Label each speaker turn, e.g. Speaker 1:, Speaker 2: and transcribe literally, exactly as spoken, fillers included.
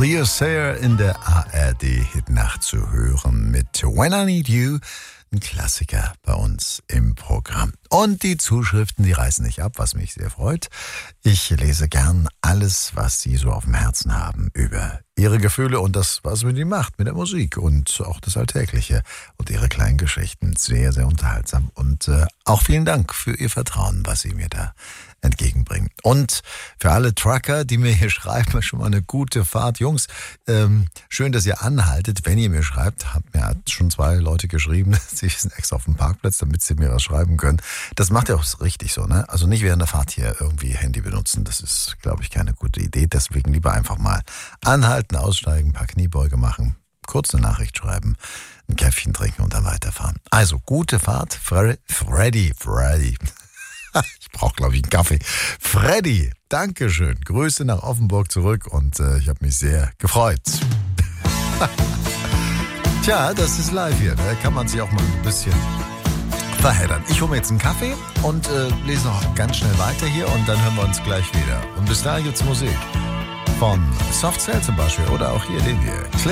Speaker 1: Leo Sayer in der A R D-Hitnacht zu hören mit When I Need You, ein Klassiker bei uns im Programm. Und die Zuschriften, die reißen nicht ab, was mich sehr freut. Ich lese gern alles, was Sie so auf dem Herzen haben über Ihre Gefühle und das, was mit Ihnen macht, mit der Musik und auch das Alltägliche und Ihre kleinen Geschichten. Sehr, sehr unterhaltsam und äh, auch vielen Dank für Ihr Vertrauen, was Sie mir da entgegenbringen. Und für alle Trucker, die mir hier schreiben, schon mal eine gute Fahrt. Jungs, ähm, schön, dass ihr anhaltet, wenn ihr mir schreibt. Hat mir hat schon zwei Leute geschrieben, sie sind extra auf dem Parkplatz, damit sie mir was schreiben können. Das macht ja auch richtig so, ne? Also nicht während der Fahrt hier irgendwie Handy benutzen. Das ist, glaube ich, keine gute Idee. Deswegen lieber einfach mal anhalten, aussteigen, ein paar Kniebeuge machen, kurz eine Nachricht schreiben, ein Käffchen trinken und dann weiterfahren. Also, gute Fahrt. Fre- Freddy, Freddy. Ich brauche, glaube ich, einen Kaffee. Freddy, Dankeschön. Grüße nach Offenburg zurück und äh, ich habe mich sehr gefreut. Tja, das ist live hier. Da kann man sich auch mal ein bisschen verheddern. Ich hole mir jetzt einen Kaffee und äh, lese noch ganz schnell weiter hier und dann hören wir uns gleich wieder. Und bis dahin gibt's Musik. Von Soft Cell zum Beispiel oder auch hier den hier. Cliff